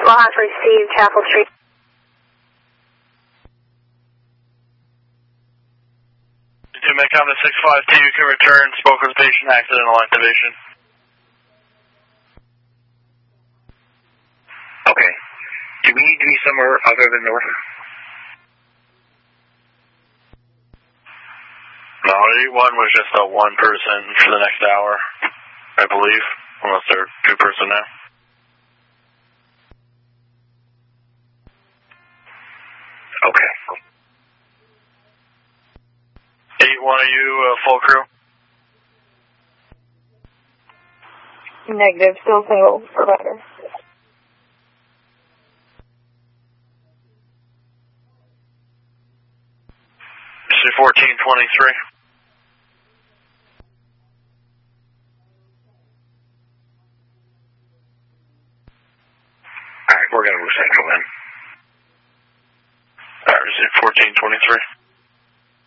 Small House received, Chapel Street. Medcom to 652, you can return, spoke with patient, accidental activation. Okay. Do we need to be somewhere other than north? No, 81 was just a one person for the next hour, I believe, unless they're two person now. Okay. 81, are you full crew? Negative, still single provider. C1423. Alright, we're going to move central then. Alright, C1423.